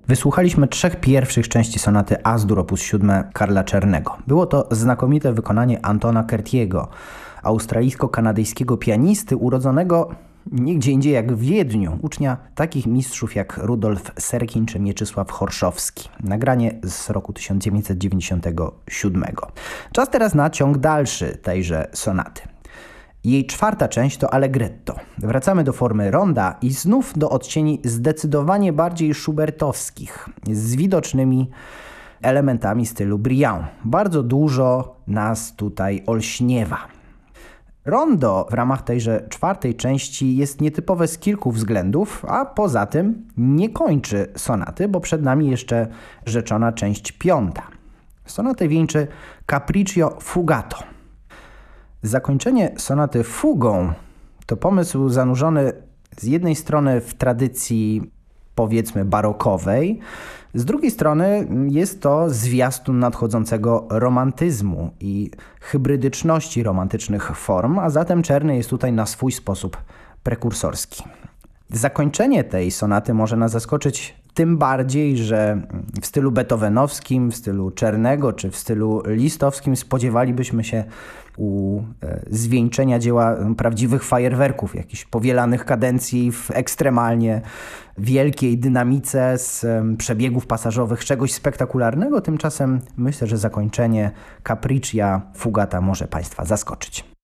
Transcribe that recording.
Wysłuchaliśmy 3 pierwszych części sonaty As-dur op. 7 Karla Czernego. Było to znakomite wykonanie Antona Kertiego, australijsko-kanadyjskiego pianisty urodzonego nigdzie indziej jak w Wiedniu, ucznia takich mistrzów jak Rudolf Serkin czy Mieczysław Horszowski. Nagranie z roku 1997. Czas teraz na ciąg dalszy tejże sonaty. Jej 4. część to Allegretto. Wracamy do formy ronda i znów do odcieni zdecydowanie bardziej schubertowskich, z widocznymi elementami stylu Briand. Bardzo dużo nas tutaj olśniewa. Rondo w ramach tejże 4. części jest nietypowe z kilku względów, a poza tym nie kończy sonaty, bo przed nami jeszcze rzeczona część 5. Sonatę wieńczy Capriccio fugato. Zakończenie sonaty fugą to pomysł zanurzony z jednej strony w tradycji, powiedzmy, barokowej, z drugiej strony jest to zwiastun nadchodzącego romantyzmu i hybrydyczności romantycznych form, a zatem Czerny jest tutaj na swój sposób prekursorski. Zakończenie tej sonaty może nas zaskoczyć tym bardziej, że w stylu beethovenowskim, w stylu Czernego czy w stylu listowskim spodziewalibyśmy się u zwieńczenia dzieła prawdziwych fajerwerków, jakichś powielanych kadencji w ekstremalnie wielkiej dynamice z przebiegów pasażowych, czegoś spektakularnego. Tymczasem myślę, że zakończenie Capriccia fugata może Państwa zaskoczyć.